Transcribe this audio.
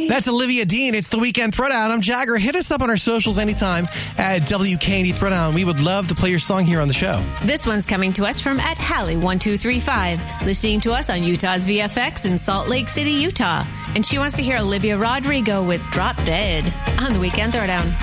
That's Olivia Dean. It's the Weekend Throwdown. I'm Jagger. Hit us up on our socials anytime at WKND Throwdown. We would love to play your song here on the show. This one's coming to us from @Hallie1235, listening to us on Utah's VFX in Salt Lake City, Utah. And she wants to hear Olivia Rodrigo with Drop Dead on the Weekend Throwdown.